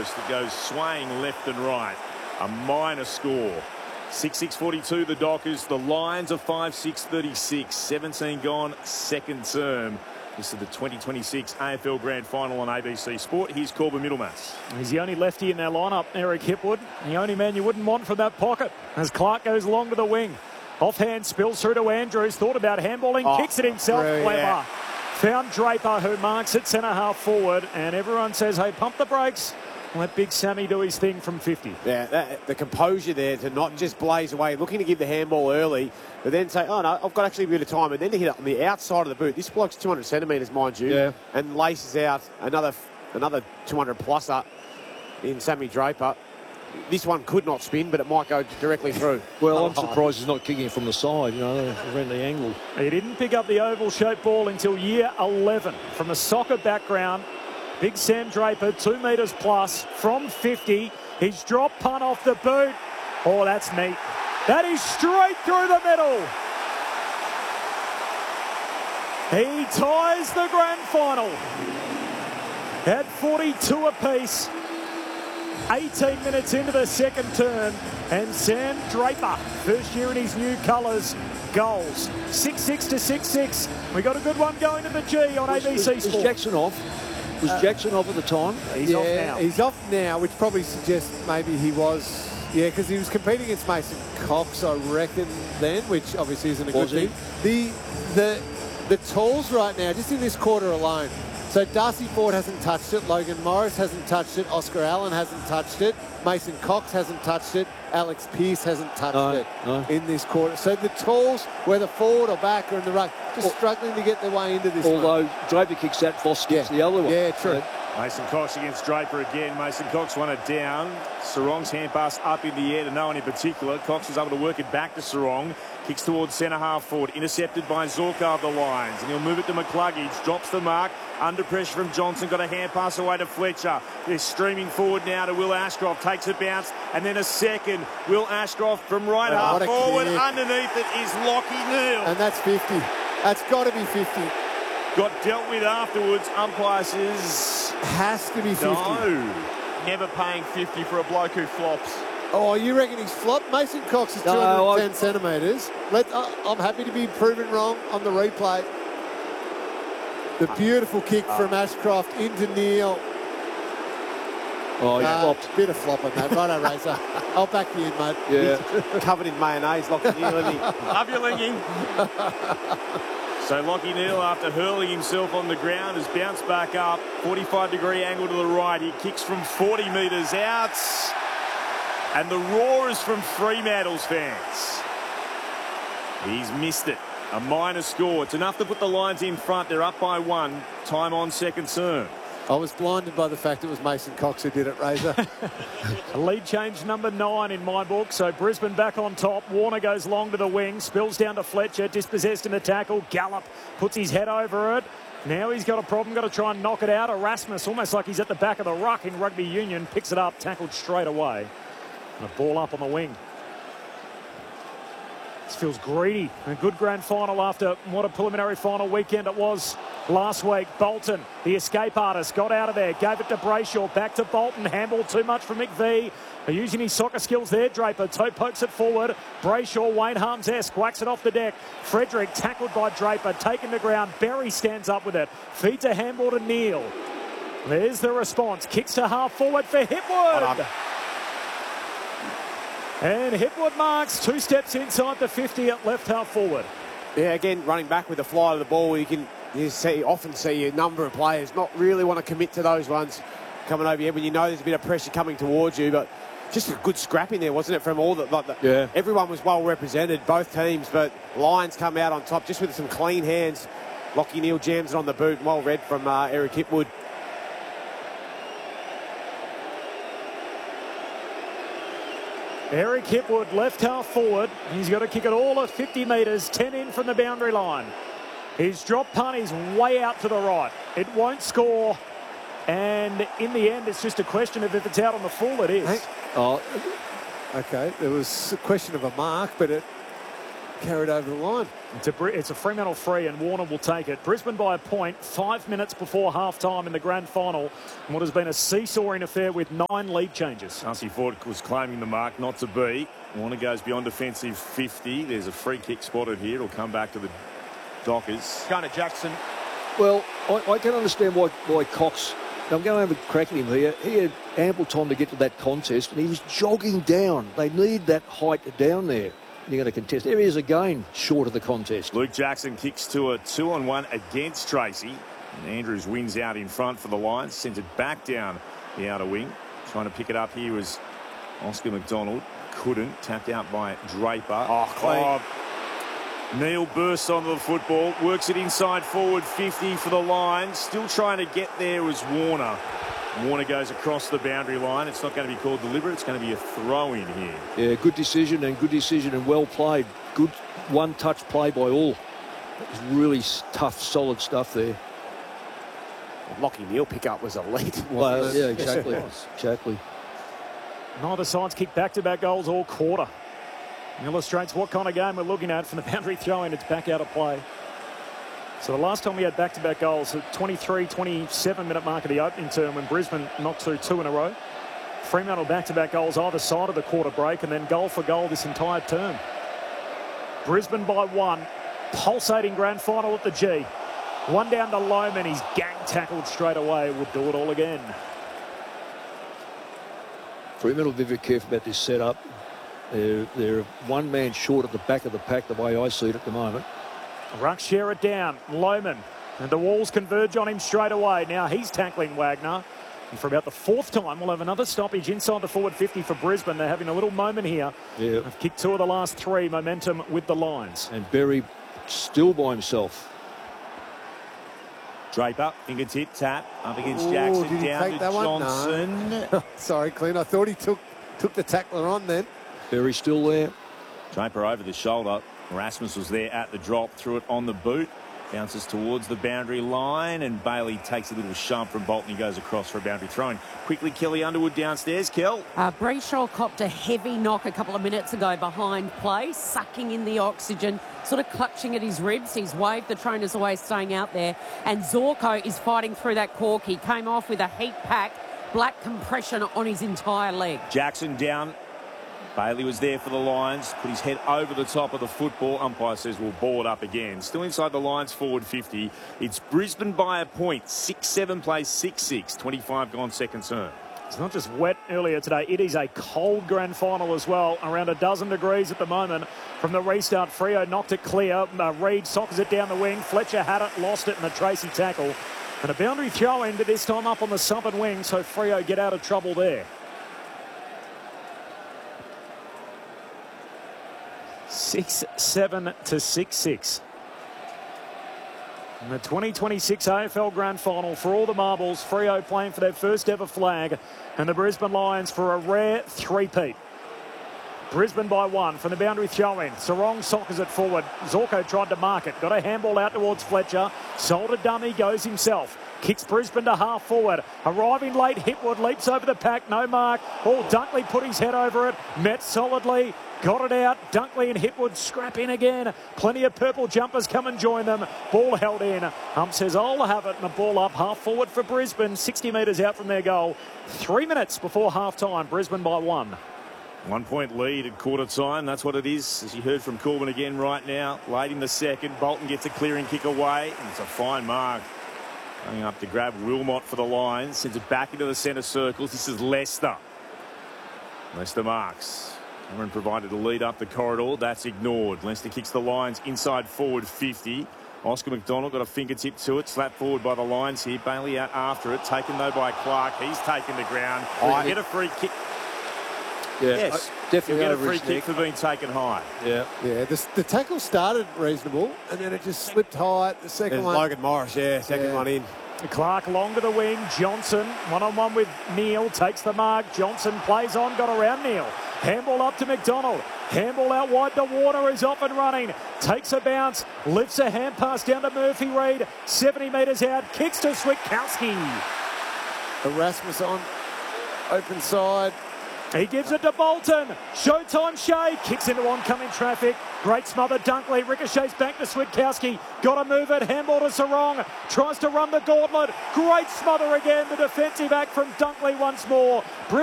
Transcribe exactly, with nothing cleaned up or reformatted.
post that goes swaying left and right. A minor score. six six forty-two the Dockers. The Lions are five six thirty-six. seventeen gone, second term. This is the twenty twenty-six A F L Grand Final on A B C Sport. Here's Corbin Middlemass. He's the only lefty in their lineup, Eric Hipwood. The only man you wouldn't want from that pocket as Clark goes long to the wing. Offhand spills through to Andrews. Thought about handballing, oh, kicks it himself. really, Clever. yeah. Found Draper, who marks it centre half forward. And everyone says, hey, pump the brakes. Let Big Sammy do his thing from fifty. Yeah, that, the composure there to not just blaze away, looking to give the handball early, but then say, oh, no, I've got actually a bit of time. And then to hit it on the outside of the boot. This bloke's two hundred centimetres, mind you. Yeah. And laces out another another two hundred pluser in Sammy Draper. This one could not spin, but it might go directly through. Well, I'm surprised he's not kicking it from the side, you know, around the angle. He didn't pick up the oval-shaped ball until year eleven. From a soccer background, Big Sam Draper, two metres plus from fifty. He's dropped punt off the boot. Oh, that's neat. That is straight through the middle. He ties the grand final at forty-two apiece. eighteen minutes into the second term, and Sam Draper, first year in his new colours, goals. six six to six six. We got a good one going to the G on Was, A B C was, Sport. was Jackson off? Was Uh, Jackson off at the time? He's yeah, off now. He's off now, which probably suggests maybe he was, yeah, because he was competing against Mason Cox, I reckon, then, which obviously isn't a Was good he? thing. The, the, the tools right now, just in this quarter alone, so Darcy Ford hasn't touched it, Logan Morris hasn't touched it, Oscar Allen hasn't touched it, Mason Cox hasn't touched it, Alex Pearce hasn't touched No, it no. in this quarter. So the tools, whether forward or back or in the ruck, just Al- struggling to get their way into this one. Although Draper kicks that, Voss kicks Yeah. the other one. Yeah, true. Mason Cox against Draper again. Mason Cox won it down. Sarong's hand pass up in the air to no one in particular. Cox was able to work it back to Sarong. Kicks towards centre half forward. Intercepted by Zorka of the Lions. And he'll move it to McCluggage. Drops the mark. Under pressure from Johnson. Got a hand pass away to Fletcher. They're streaming forward now to Will Ashcroft. Takes a bounce. And then a second. Will Ashcroft from right Oh, half what a forward. kick. Underneath it is Lockie Neal. And that's fifty. That's got to be fifty. Got dealt with afterwards. Umpire says Has to be fifty. no. Never paying fifty for a bloke who flops. Oh, you reckon he's flopped? Mason Cox is two No, hundred ten I- centimetres. Let, uh, I'm happy to be proven wrong on the replay. The beautiful kick from Ashcroft into Neil. Oh, he Uh, flopped. bit of flop on that. Righto, Razor. I'll back you in, mate. Yeah. Covered in mayonnaise, Lockie Neal, isn't he? Love you, Lingy. So Lockie Neal, after hurling himself on the ground, has bounced back up. forty-five degree angle to the right. He kicks from forty metres out. And the roar is from Fremantle's fans. He's missed it. A minor score. It's enough to put the Lions in front. They're up by one. Time on second term. I was blinded by the fact it was Mason Cox who did it, Razor. Lead change number nine in my book. So Brisbane back on top. Warner goes long to the wing. Spills down to Fletcher. Dispossessed in the tackle. Gallup puts his head over it. Now he's got a problem. Got to try and knock it out. Erasmus, almost like he's at the back of the ruck in rugby union, picks it up. Tackled straight away. And a ball up on the wing. This feels greedy. A good grand final after what a preliminary final weekend it was last week. Bolton, the escape artist, got out of there. Gave it to Brayshaw. Back to Bolton. Handball too much from McVee. They're using his soccer skills there. Draper toe pokes it forward. Brayshaw, Wayne Harms-esque, whacks it off the deck. Frederick tackled by Draper, taken to ground. Berry stands up with it. Feeds a handball to Neal. There's the response. Kicks to half forward for Hipwood. And Hipwood marks two steps inside the fifty at left half forward. Yeah, again, running back with the fly of the ball, you can you see often see a number of players not really want to commit to those ones coming over here when you know there's a bit of pressure coming towards you. But just a good scrapping there, wasn't it, from all that? Like the, Yeah. Everyone was well represented, both teams, but Lions come out on top just with some clean hands. Lockie Neal jams it on the boot. Well read from uh, Eric Hipwood. Eric Hipwood, left half forward. He's got to kick it all at fifty metres, ten in from the boundary line. His drop punt is way out to the right. It won't score. And in the end, it's just a question of if it's out on the full, it is. Hey. Oh, Okay, there was a question of a mark, but it carried over the line. It's a, it's a Fremantle free and Warner will take it. Brisbane by a point, five minutes before half-time in the grand final. And what has been a seesawing affair with nine lead changes. Darcy Ford was claiming the mark, not to be. Warner goes beyond defensive fifty. There's a free kick spotted here. It'll come back to the Dockers. Gunnar Jackson. Well, I, I can understand why, why Cox... I'm going to have a crack at him here. He had ample time to get to that contest, and he was jogging down. They need that height down there. You're going to contest. There he is again, short of the contest. Luke Jackson kicks to a two-on-one against Tracy. And Andrews wins out in front for the Lions. Sends it back down the outer wing. Trying to pick it up here was Oscar McDonald. Couldn't. Tapped out by Draper. Oh, clean. Oh, Neil bursts onto the football. Works it inside forward fifty for the Lions. Still trying to get there was Warner. Warner goes across the boundary line. It's not going to be called deliberate. It's going to be a throw-in here. Yeah, good decision and good decision and well played. Good one-touch play by all. It was really tough, solid stuff there. Lockie Neal pickup was elite. Well, yeah, Yes, it exactly. was. Exactly. Neither side's kicked back-to-back goals all quarter. It illustrates what kind of game we're looking at from the boundary throw-in. It's back out of play. So the last time we had back-to-back goals, at twenty-three, twenty-seven minute mark of the opening term when Brisbane knocked through two in a row. Fremantle back-to-back goals either side of the quarter break and then goal for goal this entire term. Brisbane by one. Pulsating grand final at the G. One down to Lohman. He's gang tackled straight away. Would do it all again. Fremantle will be very careful about this setup. They're, they're one man short at the back of the pack, the way I see it at the moment. Ruck share it down. Lohman. And the Walls converge on him straight away. Now he's tackling Wagner. And for about the fourth time, we'll have another stoppage inside the forward fifty for Brisbane. They're having a little moment here. Yeah. They've kicked two of the last three. Momentum with the Lions. And Berry still by himself. Draper, fingertip, tap, up against Ooh, Jackson, did he down take to that one? Johnson. No. Sorry, Clint. I thought he took took the tackler on then. Berry still there. Draper over the shoulder. Erasmus was there at the drop, threw it on the boot. Bounces towards the boundary line, and Bailey takes a little shove from Bolton. He goes across for a boundary throw. Quickly, Kelly Underwood downstairs. Kel. Uh, Brayshaw copped a heavy knock a couple of minutes ago behind play, sucking in the oxygen, sort of clutching at his ribs. He's waved the trainers away, staying out there. And Zorko is fighting through that cork. He came off with a heat pack, black compression on his entire leg. Jackson down. Bailey was there for the Lions. Put his head over the top of the football. Umpire says we'll ball it up again. Still inside the Lions forward fifty. It's Brisbane by a point. six seven plays six six. twenty-five gone second term. It's not just wet earlier today. It is a cold grand final as well. Around a dozen degrees at the moment from the restart. Freo knocked it clear. Uh, Reid sockers it down the wing. Fletcher had it, lost it, and a Tracy tackle. And a boundary throw-in, but this time up on the southern wing, so Freo get out of trouble there. six seven to six six. In the twenty twenty-six A F L Grand Final, for all the marbles, Freo playing for their first ever flag, and the Brisbane Lions for a rare three-peat. Brisbane by one from the boundary throw-in. Sarong sockers it forward. Zorko tried to mark it. Got a handball out towards Fletcher. Sold a dummy, goes himself. Kicks Brisbane to half forward. Arriving late, Hipwood leaps over the pack. No mark. Oh, Dunkley put his head over it. Met solidly. Got it out. Dunkley and Hipwood scrap in again. Plenty of purple jumpers come and join them. Ball held in. Hump says, I'll have it. And a ball up half forward for Brisbane. sixty metres out from their goal. Three minutes before half time. Brisbane by one. One point lead at quarter time. That's what it is. As you heard from Corbin again right now. Late in the second. Bolton gets a clearing kick away. And it's a fine mark. Going up to grab Wilmot for the Lions. Sends it back into the centre circles. This is Leicester. Leicester marks. Cameron provided a lead up the corridor. That's ignored. Leicester kicks the Lions inside forward fifty. Oscar McDonald got a fingertip to it. Slapped forward by the Lions here. Bailey out after it. Taken though by Clark. He's taken the ground. Oh, get a free kick. Yeah, Yes, I definitely You'll get a over free his kick neck. for being taken high. Yeah. Yeah, the, the tackle started reasonable, and then it just slipped high. The second There's one. Logan Morris, yeah, second Yeah. one in. Clark long to the wing. Johnson one-on-one with Neal. Takes the mark. Johnson plays on. Got around Neal. Handball up to McDonald. Handball out wide to Warner, is off and running. Takes a bounce. Lifts a hand pass down to Murphy Reid. seventy metres out. Kicks to Switkowski. Erasmus on open side. He gives it to Bolton. Showtime Shea. Kicks into oncoming traffic. Great smother Dunkley. Ricochets back to Switkowski. Got to move it. Handball to Sarong. Tries to run the gauntlet. Great smother again. The defensive act from Dunkley once more.